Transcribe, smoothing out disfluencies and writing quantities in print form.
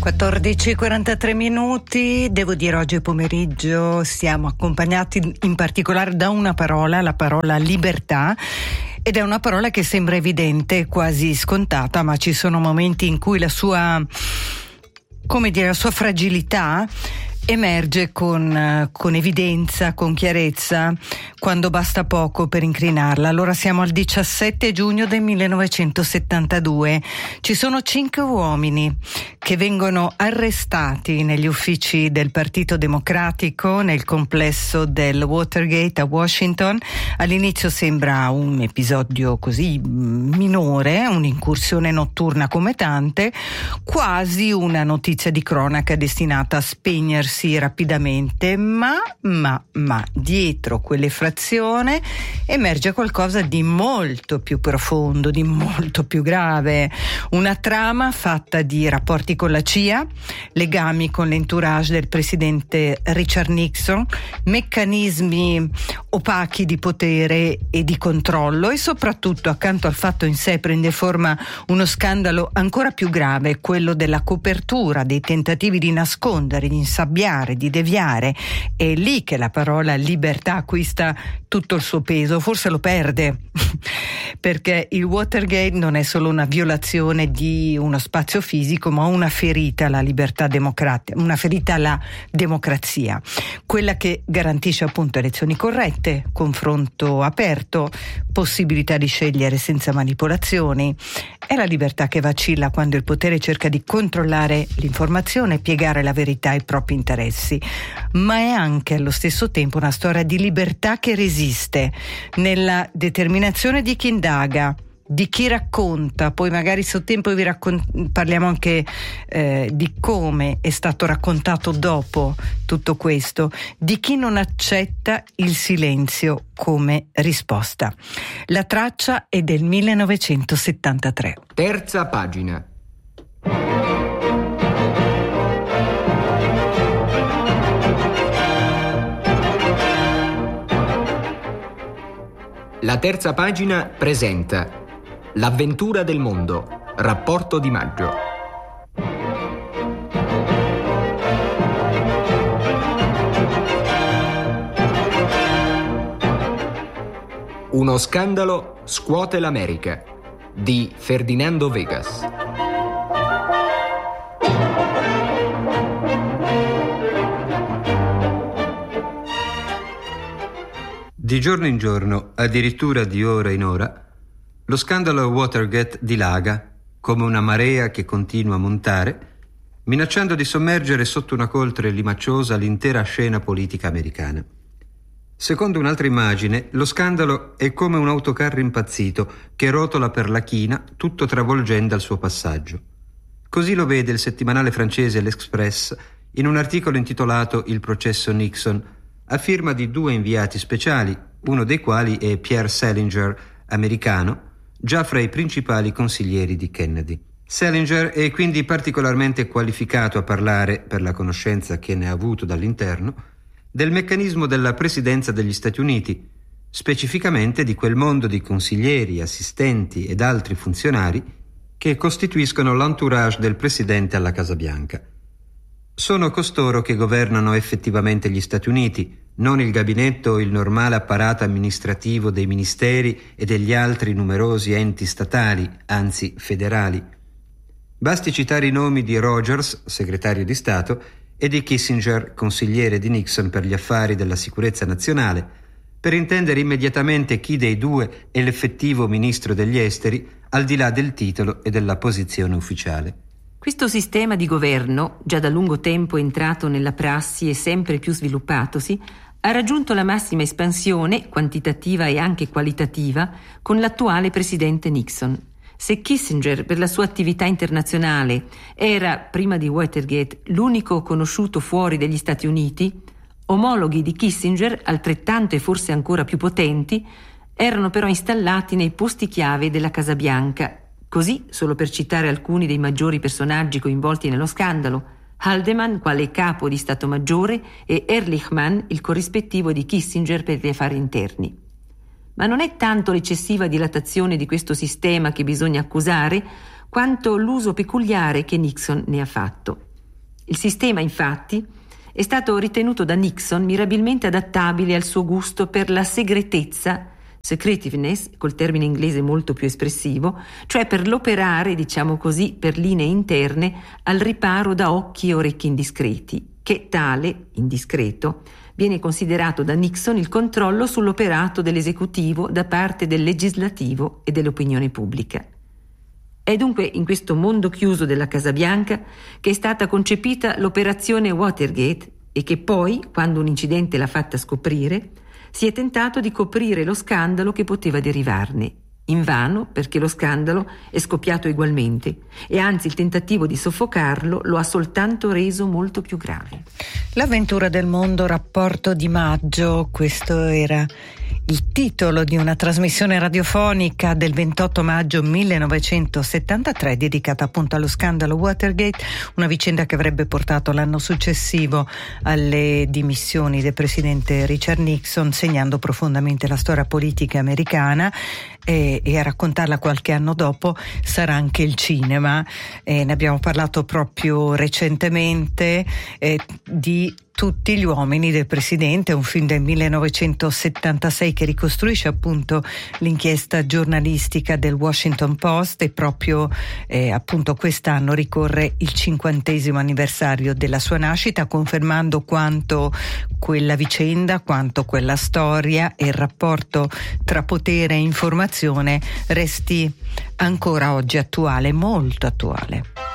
14:43 minuti. Devo dire, oggi pomeriggio siamo accompagnati in particolare da una parola, la parola libertà, ed è una parola che sembra evidente, quasi scontata, ma ci sono momenti in cui la sua fragilità emerge con evidenza, con chiarezza, quando basta poco per incrinarla. Allora siamo al 17 giugno del 1972. Ci sono 5 uomini che vengono arrestati negli uffici del Partito Democratico nel complesso del Watergate a Washington. All'inizio sembra un episodio così minore, un'incursione notturna come tante, quasi una notizia di cronaca destinata a spegnersi rapidamente, ma dietro quell'effrazione emerge qualcosa di molto più profondo, di molto più grave, una trama fatta di rapporti con la CIA, legami con l'entourage del presidente Richard Nixon, meccanismi opachi di potere e di controllo, e soprattutto, accanto al fatto in sé, prende forma uno scandalo ancora più grave, quello della copertura, dei tentativi di nascondere, di insabbiare, di deviare. È lì che la parola libertà acquista tutto il suo peso, forse lo perde, perché il Watergate non è solo una violazione di uno spazio fisico, ma una ferita alla libertà democratica, una ferita alla democrazia, quella che garantisce appunto elezioni corrette, confronto aperto, possibilità di scegliere senza manipolazioni. È la libertà che vacilla quando il potere cerca di controllare l'informazione, piegare la verità ai propri interessi, ma è anche allo stesso tempo una storia di libertà che resiste nella determinazione di chi indaga, di chi racconta. Poi magari sul tempo parliamo anche di come è stato raccontato dopo tutto questo, di chi non accetta il silenzio come risposta. La traccia è del 1973. Terza pagina. La terza pagina presenta L'avventura del mondo, rapporto di maggio. Uno scandalo scuote l'America di Ferdinando Vegas. Di giorno in giorno, addirittura di ora in ora, lo scandalo Watergate dilaga come una marea che continua a montare, minacciando di sommergere sotto una coltre limacciosa l'intera scena politica americana. Secondo un'altra immagine, lo scandalo è come un autocarro impazzito che rotola per la china, tutto travolgendo al suo passaggio. Così lo vede il settimanale francese L'Express in un articolo intitolato Il processo Nixon, a firma di 2 inviati speciali, uno dei quali è Pierre Salinger, americano, già fra i principali consiglieri di Kennedy. Salinger è quindi particolarmente qualificato a parlare, per la conoscenza che ne ha avuto dall'interno, del meccanismo della Presidenza degli Stati Uniti, specificamente di quel mondo di consiglieri, assistenti ed altri funzionari che costituiscono l'entourage del Presidente alla Casa Bianca. Sono costoro che governano effettivamente gli Stati Uniti, non il gabinetto o il normale apparato amministrativo dei ministeri e degli altri numerosi enti statali, anzi federali. Basti citare i nomi di Rogers, segretario di Stato, e di Kissinger, consigliere di Nixon per gli affari della sicurezza nazionale, per intendere immediatamente chi dei due è l'effettivo ministro degli esteri, al di là del titolo e della posizione ufficiale. Questo sistema di governo, già da lungo tempo entrato nella prassi e sempre più sviluppatosi, ha raggiunto la massima espansione, quantitativa e anche qualitativa, con l'attuale presidente Nixon. Se Kissinger, per la sua attività internazionale, era, prima di Watergate, l'unico conosciuto fuori degli Stati Uniti, omologhi di Kissinger, altrettanto e forse ancora più potenti, erano però installati nei posti chiave della Casa Bianca. Così, solo per citare alcuni dei maggiori personaggi coinvolti nello scandalo, Haldeman quale capo di Stato Maggiore e Ehrlichman il corrispettivo di Kissinger per gli affari interni. Ma non è tanto l'eccessiva dilatazione di questo sistema che bisogna accusare, quanto l'uso peculiare che Nixon ne ha fatto. Il sistema, infatti, è stato ritenuto da Nixon mirabilmente adattabile al suo gusto per la segretezza, secretiveness, col termine inglese molto più espressivo, cioè per l'operare, diciamo così, per linee interne al riparo da occhi e orecchi indiscreti, che tale, indiscreto, viene considerato da Nixon il controllo sull'operato dell'esecutivo da parte del legislativo e dell'opinione pubblica. È dunque in questo mondo chiuso della Casa Bianca che è stata concepita l'operazione Watergate e che poi, quando un incidente l'ha fatta scoprire, si è tentato di coprire lo scandalo che poteva derivarne. Invano, perché lo scandalo è scoppiato ugualmente e anzi il tentativo di soffocarlo lo ha soltanto reso molto più grave. L'avventura del mondo, rapporto di maggio, questo era il titolo di una trasmissione radiofonica del 28 maggio 1973 dedicata appunto allo scandalo Watergate, una vicenda che avrebbe portato l'anno successivo alle dimissioni del presidente Richard Nixon, segnando profondamente la storia politica americana, e a raccontarla qualche anno dopo sarà anche il cinema. Ne abbiamo parlato proprio recentemente, di Tutti gli uomini del presidente, un film del 1976 che ricostruisce appunto l'inchiesta giornalistica del Washington Post, e proprio appunto quest'anno ricorre il 50° anniversario della sua nascita, confermando quanto quella vicenda, quanto quella storia e il rapporto tra potere e informazione resti ancora oggi attuale, molto attuale.